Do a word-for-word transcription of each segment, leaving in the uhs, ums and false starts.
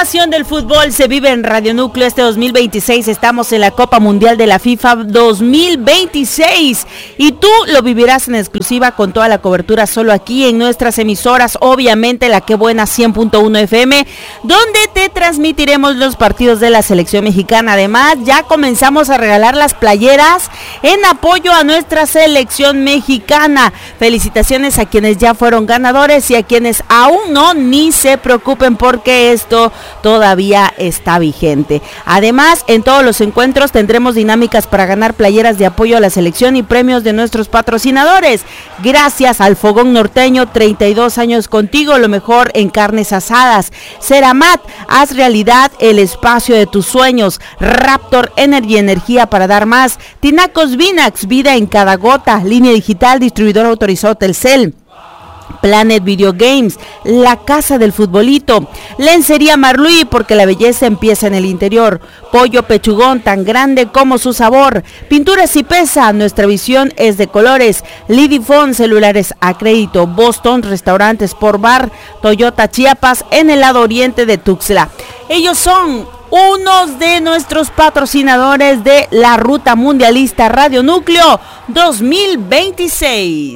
pasión del fútbol se vive en Radio Núcleo este dos mil veintiséis. Estamos en la Copa Mundial de la FIFA dos mil veintiséis y tú lo vivirás en exclusiva con toda la cobertura solo aquí en nuestras emisoras, obviamente la Que Buena cien punto uno F M, donde te transmitiremos los partidos de la selección mexicana. Además, ya comenzamos a regalar las playeras en apoyo a nuestra selección mexicana. Felicitaciones a quienes ya fueron ganadores y a quienes aún no, ni se preocupen porque esto todavía está vigente. Además, en todos los encuentros tendremos dinámicas para ganar playeras de apoyo a la selección y premios de nuestros patrocinadores. Gracias al Fogón Norteño, treinta y dos años contigo, lo mejor en carnes asadas. Ceramat, haz realidad el espacio de tus sueños. Raptor Energy, energía para dar más. Tinacos Vinax, vida en cada gota. Línea digital, distribuidor autorizado Telcel. Planet Video Games, la casa del futbolito. Lencería Marluí, porque la belleza empieza en el interior. Pollo Pechugón, tan grande como su sabor. Pinturas y Pesa, nuestra visión es de colores. Lidifone, celulares a crédito. Boston, restaurantes Sport Bar. Toyota Chiapas, en el lado oriente de Tuxtla. Ellos son unos de nuestros patrocinadores de la Ruta Mundialista Radio Núcleo dos mil veintiséis.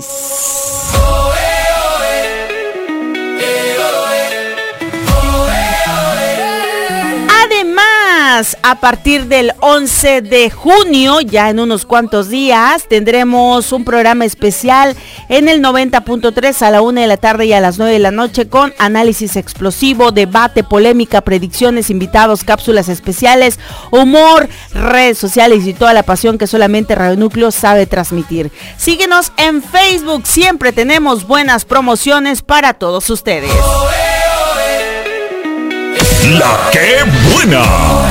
Además, a partir del once de junio, ya en unos cuantos días, tendremos un programa especial en el noventa punto tres a la una de la tarde y a las nueve de la noche con análisis explosivo, debate, polémica, predicciones, invitados, cápsulas especiales, humor, redes sociales y toda la pasión que solamente Radio Núcleo sabe transmitir. Síguenos en Facebook, siempre tenemos buenas promociones para todos ustedes. La Que Buena.